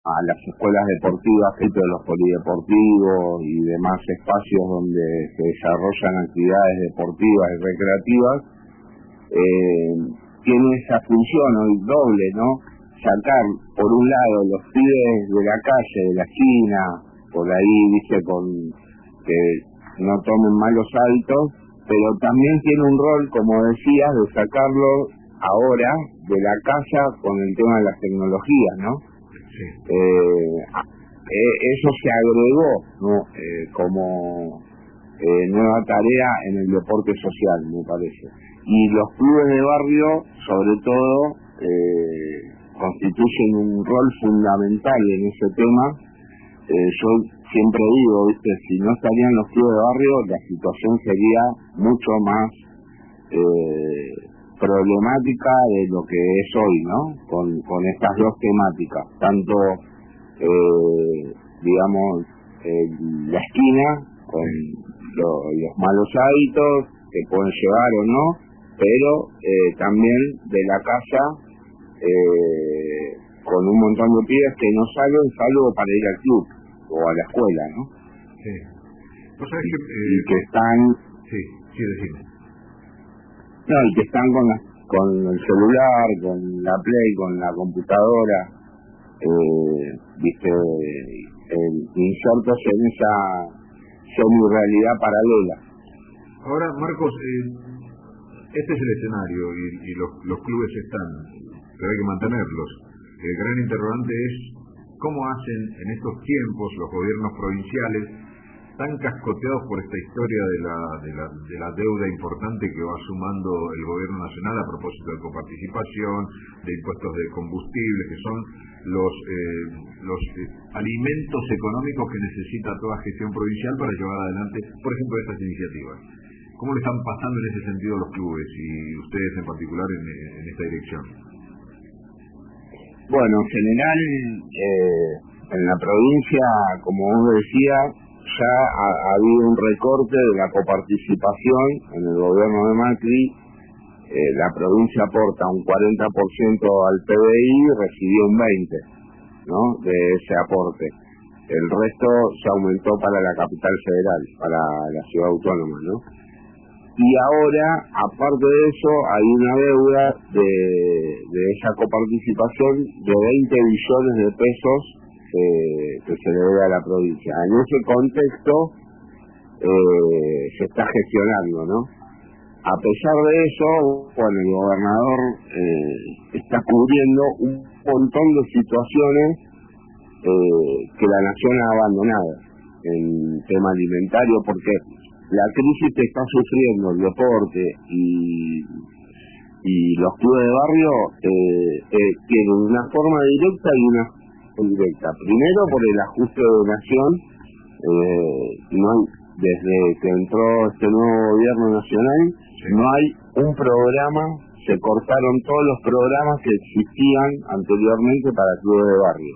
a las escuelas deportivas, de los polideportivos y demás espacios donde se desarrollan actividades deportivas y recreativas, tiene esa función hoy doble, ¿no? Sacar, por un lado, los pibes de la calle, de la esquina, por ahí, dice, con que no tomen malos hábitos, pero también tiene un rol, como decías, de sacarlo ahora de la casa con el tema de las tecnologías, ¿no? Sí. Eso se agregó, ¿no? Como nueva tarea en el deporte social, me parece. Y los clubes de barrio, sobre todo, constituyen un rol fundamental en ese tema. Yo siempre digo, ¿viste? Si no estarían los clubes de barrio, la situación sería mucho más problemática de lo que es hoy, ¿no? Con estas dos temáticas, tanto digamos la esquina con los malos hábitos que pueden llevar o no, pero también de la casa con un montón de pibes que no salen salvo para ir al club o a la escuela, ¿no? Sí. ¿Vos sabés que, y que están decime. No, y que están con el celular, con la Play, con la computadora, viste, insertos en esa semi-realidad paralela. Ahora, Marcos, este es el escenario y los clubes están, pero hay que mantenerlos. El gran interrogante es cómo hacen en estos tiempos los gobiernos provinciales, tan cascoteados por esta historia de la deuda importante que va sumando el gobierno nacional a propósito de coparticipación, de impuestos de combustible, que son los alimentos económicos que necesita toda gestión provincial para llevar adelante, por ejemplo, estas iniciativas. ¿Cómo le están pasando en ese sentido los clubes y ustedes en particular en esta dirección? Bueno, en general, en la provincia, como vos decías, ya ha habido un recorte de la coparticipación en el gobierno de Macri. La provincia aporta un 40% al PBI y recibió un 20%, ¿no? De ese aporte. El resto se aumentó para la capital federal, para la ciudad autónoma, ¿no? Y ahora, aparte de eso, hay una deuda de esa coparticipación de 20 billones de pesos que se le debe a la provincia. En ese contexto se está gestionando, ¿no? A pesar de eso, bueno, el gobernador está cubriendo un montón de situaciones que la nación ha abandonado en tema alimentario, porque la crisis que está sufriendo el deporte y los clubes de barrio tienen una forma directa y una indirecta. Primero por el ajuste de donación, no hay, desde que entró este nuevo gobierno nacional, no hay un programa, se cortaron todos los programas que existían anteriormente para clubes de barrio.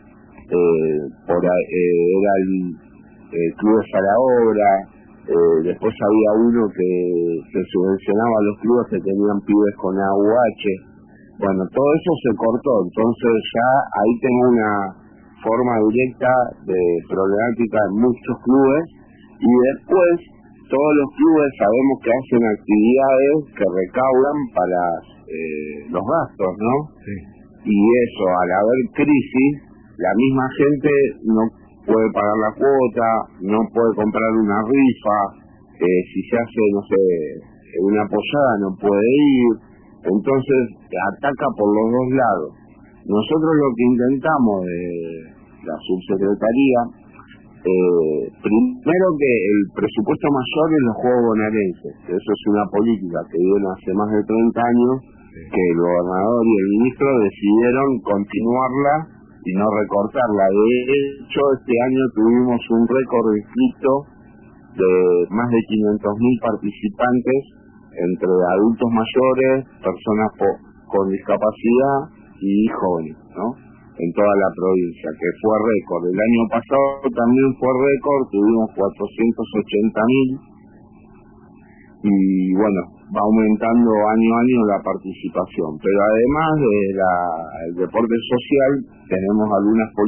Era el Clubes a la Obra, después había uno que subvencionaba a los clubes que tenían pibes con AUH. Bueno, todo eso se cortó, entonces ya ahí tengo una forma directa de problemática en muchos clubes, y después todos los clubes sabemos que hacen actividades que recaudan para los gastos, ¿no? Sí. Y eso, al haber crisis, la misma gente no puede pagar la cuota, no puede comprar una rifa, si se hace, no sé, una posada no puede ir, entonces ataca por los dos lados. Nosotros lo que intentamos de la subsecretaría, primero que el presupuesto mayor es los Juegos Bonaerenses, eso es una política que viene hace más de 30 años, que el gobernador y el ministro decidieron continuarla y no recortarla. De hecho, este año tuvimos un récord inscrito de más de 500.000 participantes entre adultos mayores, personas con discapacidad y jóvenes, ¿no? En toda la provincia, que fue récord. El año pasado también fue récord, tuvimos 480.000 y bueno, va aumentando año a año la participación. Pero además del deporte social, tenemos algunas políticas